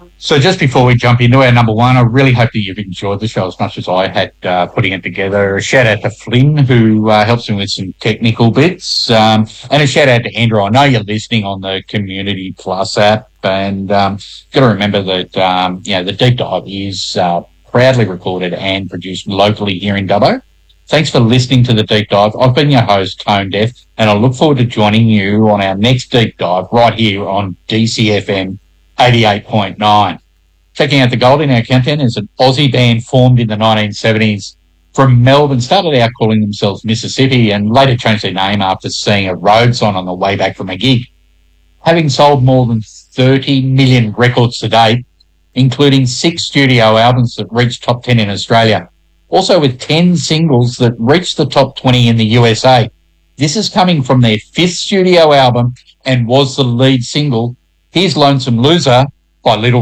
So just before we jump into our number one, I really hope that you've enjoyed the show as much as I had putting it together. A shout out to Flynn, who helps me with some technical bits, and a shout out to Andrew. I know you're listening on the Community Plus app, and got to remember that the deep dive is proudly recorded and produced locally here in Dubbo. Thanks for listening to the deep dive. I've been your host, Tone Deaf, and I look forward to joining you on our next deep dive right here on DCFM 88.9. Checking out the gold in our countdown is an Aussie band formed in the 1970s from Melbourne, started out calling themselves Mississippi and later changed their name after seeing a road sign on the way back from a gig. Having sold more than 30 million records to date, including 6 studio albums that reached top 10 in Australia, also with 10 singles that reached the top 20 in the USA. This is coming from their 5th studio album and was the lead single. Here's Lonesome Loser by Little